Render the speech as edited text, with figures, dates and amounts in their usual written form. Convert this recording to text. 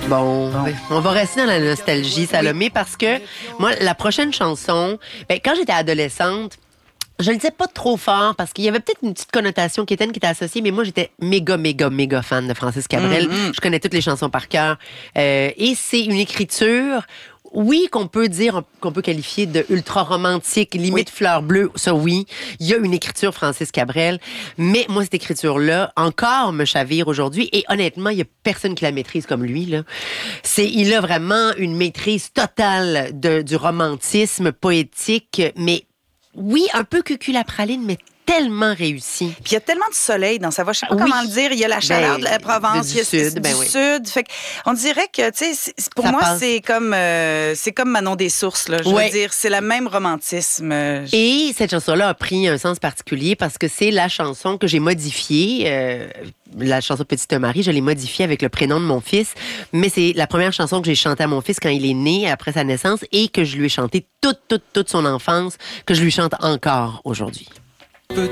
Bon, on va rester dans la nostalgie, Salomé, parce que moi, la prochaine chanson, quand j'étais adolescente, je le disais pas trop fort parce qu'il y avait peut-être une petite connotation qui était associée, mais moi, j'étais méga fan de Francis Cabrel. Je connais toutes les chansons par cœur. Et c'est une écriture, oui, qu'on peut qualifier de ultra romantique, limite fleur bleue. Ça, oui. Il y a une écriture Francis Cabrel. Mais moi, cette écriture-là, encore me chavire aujourd'hui. Et honnêtement, il y a personne qui la maîtrise comme lui, là. Il a vraiment une maîtrise totale du romantisme poétique, mais oui, un peu cucul-à-praline, mais tellement réussi. Puis il y a tellement de soleil dans sa voix, je sais pas comment le dire. Il y a la chaleur de la Provence, du sud. Fait on dirait que, tu sais, pour moi, c'est comme Manon des Sources, là. Je veux dire, c'est le même romantisme. Et cette chanson-là a pris un sens particulier parce que c'est la chanson que j'ai modifiée. La chanson Petite Marie, je l'ai modifiée avec le prénom de mon fils, mais c'est la première chanson que j'ai chantée à mon fils quand il est né, après sa naissance, et que je lui ai chantée toute son enfance, que je lui chante encore aujourd'hui.